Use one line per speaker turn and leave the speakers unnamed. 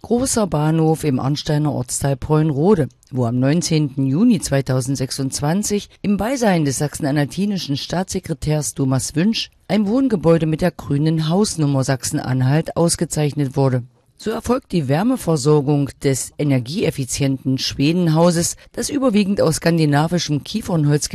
Großer Bahnhof im Arnsteiner Ortsteil Pollenrode, wo am 19. Juni 2026 im Beisein des sachsen-anhaltinischen Staatssekretärs Thomas Wünsch ein Wohngebäude mit der grünen Hausnummer Sachsen-Anhalt ausgezeichnet wurde. So erfolgt die Wärmeversorgung des energieeffizienten Schwedenhauses, das überwiegend aus skandinavischem Kiefernholz